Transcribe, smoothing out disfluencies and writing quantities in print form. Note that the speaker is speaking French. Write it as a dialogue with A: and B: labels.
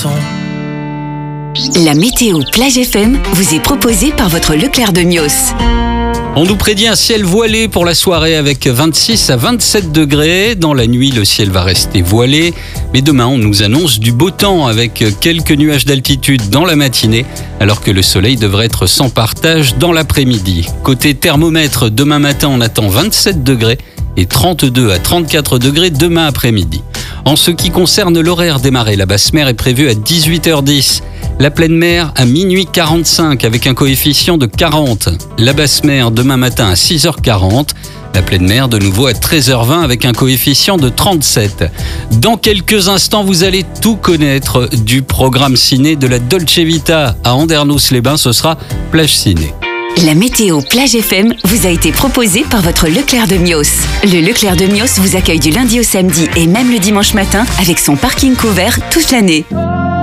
A: La météo Plage FM vous est proposée par votre Leclerc de Mios.
B: On nous prédit un ciel voilé pour la soirée avec 26 à 27 degrés. Dans la nuit, le ciel va rester voilé. Mais demain, on nous annonce du beau temps avec quelques nuages d'altitude dans la matinée, alors que le soleil devrait être sans partage dans l'après-midi. Côté thermomètre, demain matin, on attend 27 degrés et 32 à 34 degrés demain après-midi. En ce qui concerne l'horaire démarré, la basse mer est prévue à 18h10. La pleine mer à minuit 45 avec un coefficient de 40. La basse mer demain matin à 6h40. La pleine mer de nouveau à 13h20 avec un coefficient de 37. Dans quelques instants, vous allez tout connaître du programme ciné de la Dolce Vita à Andernos-les-Bains. Ce sera Plage Ciné.
A: La météo Plage FM vous a été proposée par votre Leclerc de Mios. Le Leclerc de Mios vous accueille du lundi au samedi et même le dimanche matin avec son parking couvert toute l'année.